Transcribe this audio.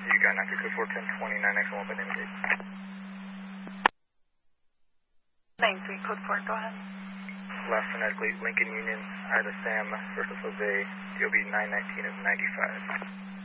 You got 93 code 41029, next one, open indicate. 93 code 4, go ahead. Last phonetically, Lincoln Union, Ida Sam versus Jose, DOB 919 of 95.